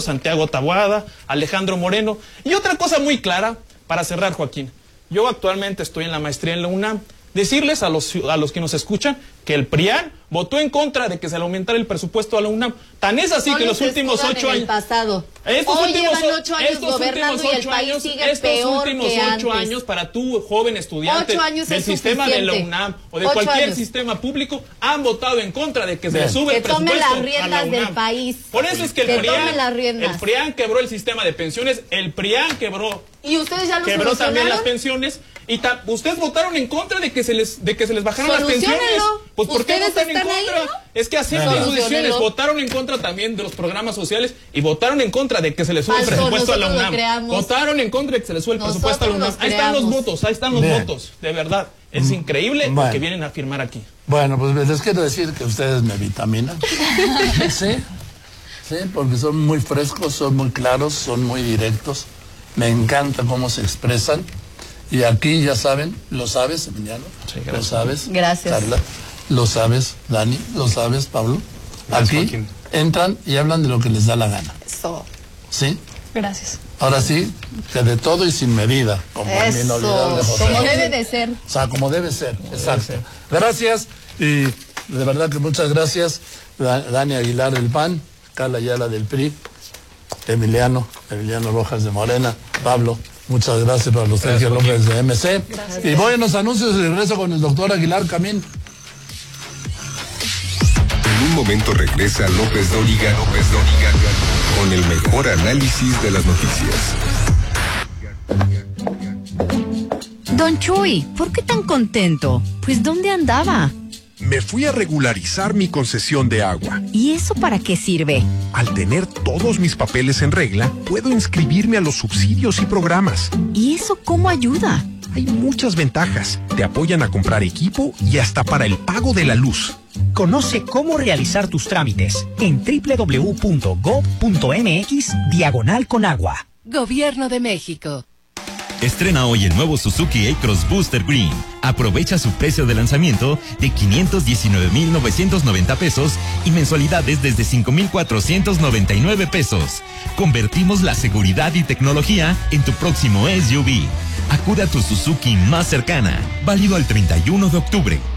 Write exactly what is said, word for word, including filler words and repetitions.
Santiago Taboada, Alejandro Moreno. Y otra cosa muy clara, para cerrar, Joaquín. Yo actualmente estoy en la maestría en la UNAM. Decirles a los, a los que nos escuchan que el PRIAN votó en contra de que se le aumentara el presupuesto a la UNAM. Tan es así no que los últimos ocho años... pasado. Estos Hoy últimos, llevan ocho años estos gobernando últimos y el ocho país años, sigue estos peor últimos que ocho antes. años para tu joven estudiante del sistema de la UNAM o de ocho cualquier años. sistema público han votado en contra de que se Bien. le sube que el presupuesto tome las a la riendas UNAM. del país. Por eso es que el que PRIAN, tome las riendas. el PRIAN quebró el sistema de pensiones, el PRIAN quebró ¿Y ustedes ya lo quebró también las solucionaron? pensiones y ta ustedes votaron en contra de que se les de que se les bajaran las Soluciónenlo. pensiones. Pues ¿por qué Ustedes votan en están ahí, contra? ¿no? Es que acepten Bueno. sus decisiones. Soluciónenlo. Votaron en contra también de los programas sociales y votaron en contra de que se les sube el Falso, presupuesto a la nosotros lo UNAM. creamos. Votaron en contra de que se les sube el Nosotros presupuesto a la UNAM. los Ahí están los creamos. votos, ahí están los Bien. votos, de verdad. Es increíble Bueno. lo que vienen a afirmar aquí. Bueno, pues les quiero decir que ustedes me vitaminan. Sí, sí, porque son muy frescos, son muy claros, son muy directos. Me encanta cómo se expresan. Y aquí ya saben, lo sabes, Emiliano. Sí, lo gracias. sabes. Gracias. Carla, lo sabes, Dani, lo sabes, Pablo. Gracias, Aquí Joaquín. entran y hablan de lo que les da la gana. Eso. ¿Sí? Gracias. Ahora sí, que de todo y sin medida, como el Eso. inolvidable José. Como debe de ser. O sea, como debe ser, exacto. Gracias y de verdad que muchas gracias, Da- Dani Aguilar del P A N, Carla Ayala del P R I, Emiliano, Emiliano Rojas de Morena, Pablo, muchas gracias para los Sergio López de M C. Gracias. Y voy a los anuncios y regreso con el doctor Aguilar Camín. En un momento regresa López Dóriga, López Dóriga, con el mejor análisis de las noticias. Don Chuy, ¿por qué tan contento? Pues ¿dónde andaba? Me fui a regularizar mi concesión de agua. ¿Y eso para qué sirve? Al tener todos mis papeles en regla, puedo inscribirme a los subsidios y programas. ¿Y eso cómo ayuda? Hay muchas ventajas. Te apoyan a comprar equipo y hasta para el pago de la luz. Conoce cómo realizar tus trámites en doble u doble u doble u punto gob punto mx diagonal con agua. Gobierno de México. Estrena hoy el nuevo Suzuki A-Cross Booster Green. Aprovecha su precio de lanzamiento de quinientos diecinueve mil novecientos noventa pesos y mensualidades desde cinco mil cuatrocientos noventa y nueve pesos. Convertimos la seguridad y tecnología en tu próximo S U V. Acude a tu Suzuki más cercana. Válido el treinta y uno de octubre.